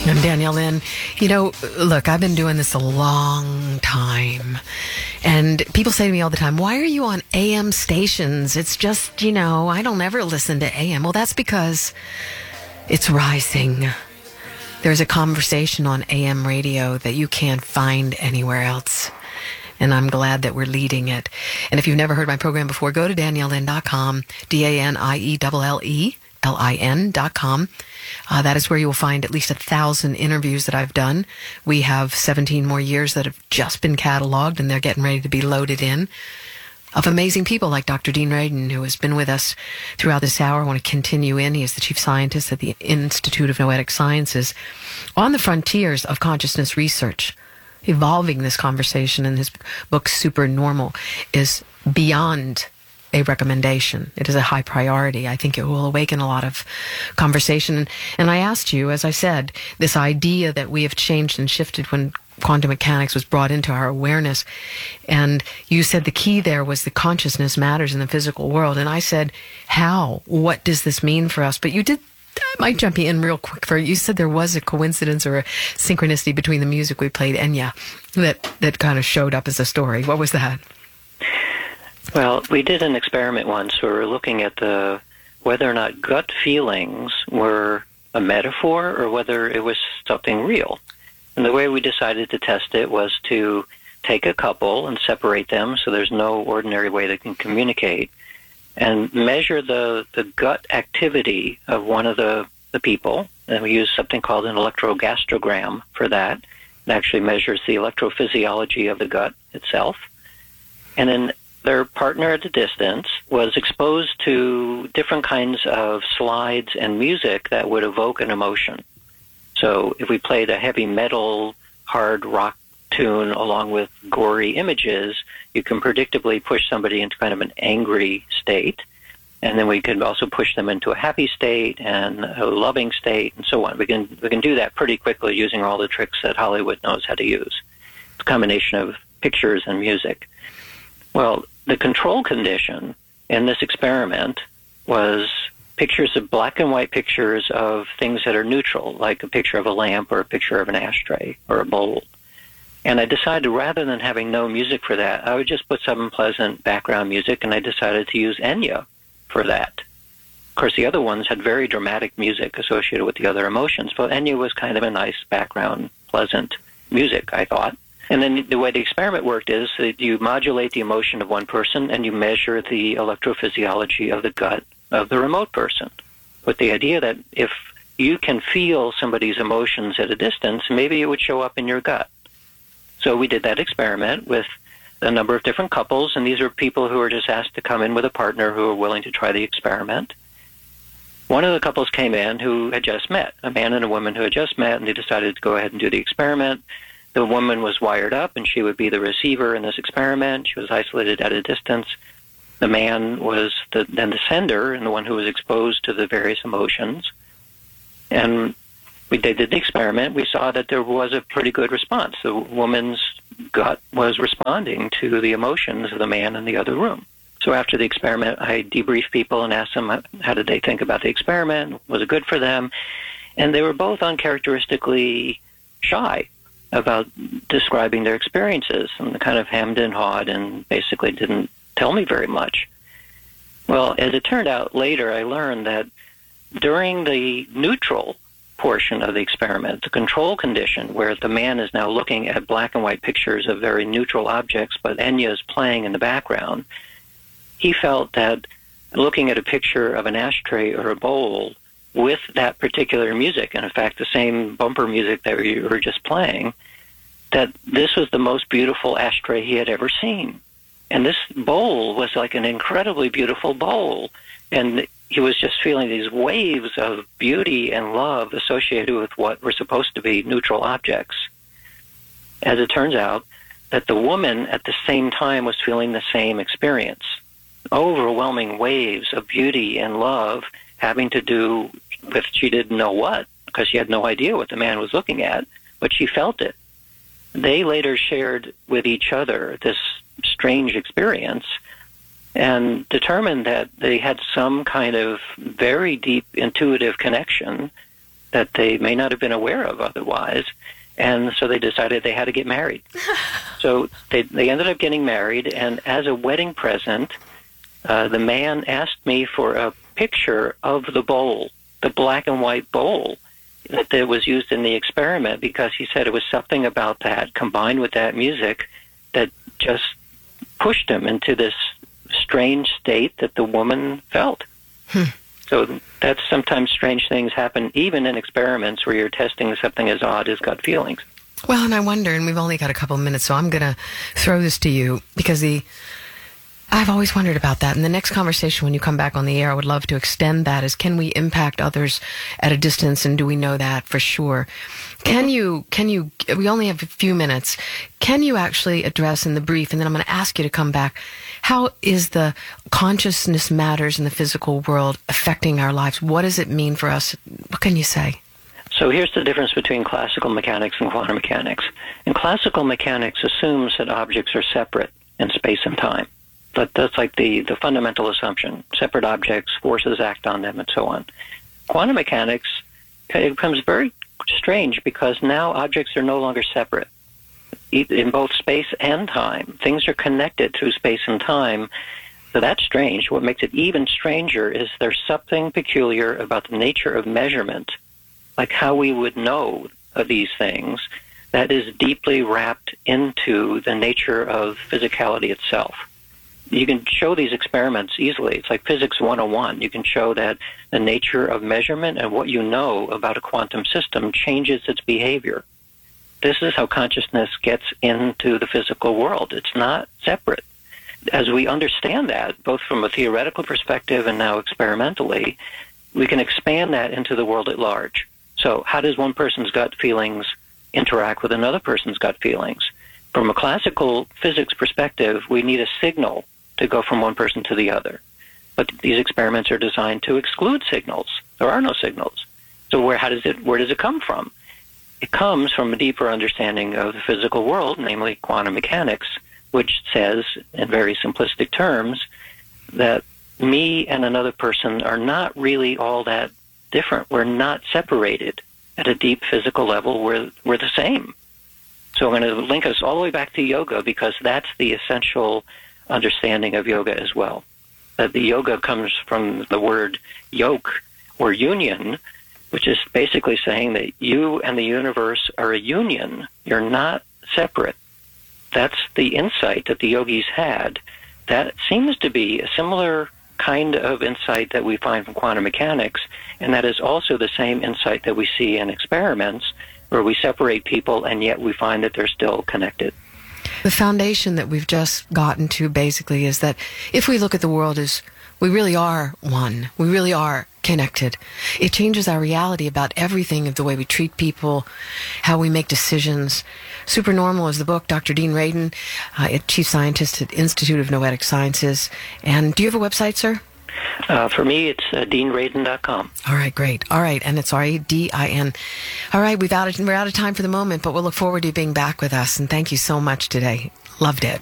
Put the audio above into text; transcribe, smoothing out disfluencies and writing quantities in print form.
I'm Danielle Lynn. You know, look, I've been doing this a long time. And people say to me all the time, why are you on AM stations? It's just, I don't ever listen to AM. Well, that's because it's rising. There's a conversation on AM radio that you can't find anywhere else. And I'm glad that we're leading it. And if you've never heard my program before, go to DanielleLynn.com, DanielleLin.com. That is where you will find at least 1,000 interviews that I've done. We have 17 more years that have just been cataloged, and they're getting ready to be loaded in, of amazing people like Dr. Dean Radin, who has been with us throughout this hour. I want to continue in. He is the chief scientist at the Institute of Noetic Sciences, on the frontiers of consciousness research. Evolving this conversation in his book, Supernormal, is beyond a recommendation. It is a high priority. I think it will awaken a lot of conversation. And I asked you, as I said, this idea that we have changed and shifted when quantum mechanics was brought into our awareness. And you said the key there was the consciousness matters in the physical world. And I said, how? What does this mean for us? But you did, I might jump in real quick you said there was a coincidence or a synchronicity between the music we played, Enya, that kind of showed up as a story. What was that? Well, we did an experiment once where we were looking at whether or not gut feelings were a metaphor or whether it was something real. And the way we decided to test it was to take a couple and separate them so there's no ordinary way they can communicate, and measure the gut activity of one of the people. And we used something called an electrogastrogram for that. It actually measures the electrophysiology of the gut itself. And then their partner at a distance was exposed to different kinds of slides and music that would evoke an emotion. So if we played a heavy metal, hard rock tune along with gory images, you can predictably push somebody into kind of an angry state. And then we could also push them into a happy state and a loving state and so on. We can do that pretty quickly using all the tricks that Hollywood knows how to use. It's a combination of pictures and music. Well, the control condition in this experiment was pictures of black and white pictures of things that are neutral, like a picture of a lamp or a picture of an ashtray or a bowl. And I decided rather than having no music for that, I would just put some pleasant background music, and I decided to use Enya for that. Of course, the other ones had very dramatic music associated with the other emotions, but Enya was kind of a nice background, pleasant music, I thought. And then the way the experiment worked is that you modulate the emotion of one person and you measure the electrophysiology of the gut of the remote person, with the idea that if you can feel somebody's emotions at a distance, maybe it would show up in your gut. So we did that experiment with a number of different couples, and these are people who were just asked to come in with a partner who were willing to try the experiment. One of the couples came in who had just met, a man and a woman who had just met, and they decided to go ahead and do the experiment. The woman was wired up, and she would be the receiver in this experiment. She was isolated at a distance. The man was then the sender and the one who was exposed to the various emotions. And they did the experiment. We saw that there was a pretty good response. The woman's gut was responding to the emotions of the man in the other room. So after the experiment, I debriefed people and asked them how did they think about the experiment? Was it good for them? And they were both uncharacteristically shy about describing their experiences, and kind of hemmed and hawed and basically didn't tell me very much. Well, as it turned out later, I learned that during the neutral portion of the experiment, the control condition, where the man is now looking at black and white pictures of very neutral objects, but Enya is playing in the background, he felt that looking at a picture of an ashtray or a bowl with that particular music, and in fact the same bumper music that we were just playing, that this was the most beautiful ashtray he had ever seen. And this bowl was like an incredibly beautiful bowl. And he was just feeling these waves of beauty and love associated with what were supposed to be neutral objects. As it turns out, that the woman at the same time was feeling the same experience. Overwhelming waves of beauty and love having to do with she didn't know what, because she had no idea what the man was looking at, but she felt it. They later shared with each other this strange experience and determined that they had some kind of very deep intuitive connection that they may not have been aware of otherwise. And so they decided they had to get married. So they ended up getting married, and as a wedding present, the man asked me for a picture of the bowl, the black and white bowl that was used in the experiment, because he said it was something about that combined with that music that just pushed him into this strange state that the woman felt. So that's sometimes strange things happen even in experiments where you're testing something as odd as gut feelings. Well, and I wonder, and we've only got a couple of minutes, so I'm going to throw this to you, because I've always wondered about that. In the next conversation, when you come back on the air, I would love to extend that as, can we impact others at a distance, and do we know that for sure? Can you, we only have a few minutes, can you actually address in the brief, and then I'm going to ask you to come back, how is the consciousness matters in the physical world affecting our lives? What does it mean for us? What can you say? So here's the difference between classical mechanics and quantum mechanics. And classical mechanics assumes that objects are separate in space and time. That's like the fundamental assumption. Separate objects, forces act on them, and so on. Quantum mechanics, it becomes very strange because now objects are no longer separate in both space and time. Things are connected through space and time. So that's strange. What makes it even stranger is there's something peculiar about the nature of measurement, like how we would know of these things, that is deeply wrapped into the nature of physicality itself. You can show these experiments easily. It's like physics 101. You can show that the nature of measurement and what you know about a quantum system changes its behavior. This is how consciousness gets into the physical world. It's not separate. As we understand that, both from a theoretical perspective and now experimentally, we can expand that into the world at large. So how does one person's gut feelings interact with another person's gut feelings? From a classical physics perspective, we need a signal to go from one person to the other. But these experiments are designed to exclude signals. There are no signals. So where does it come from? It comes from a deeper understanding of the physical world, namely quantum mechanics, which says, in very simplistic terms, that me and another person are not really all that different. We're not separated at a deep physical level. We're the same. So I'm going to link us all the way back to yoga, because that's the essential understanding of yoga as well. That the yoga comes from the word yoke or union, which is basically saying that you and the universe are a union. You're not separate. That's the insight that the yogis had. That seems to be a similar kind of insight that we find from quantum mechanics, and that is also the same insight that we see in experiments where we separate people and yet we find that they're still connected. The foundation that we've just gotten to basically is that if we look at the world as we really are one, we really are connected, it changes our reality about everything, of the way we treat people, how we make decisions. Supernormal is the book, Dr. Dean Radin, Chief Scientist at Institute of Noetic Sciences. And do you have a website, sir? For me, it's deanradin.com. All right, great. All right, and it's R-A-D-I-N. All right, we're out of time for the moment, but we'll look forward to you being back with us. And thank you so much today. Loved it.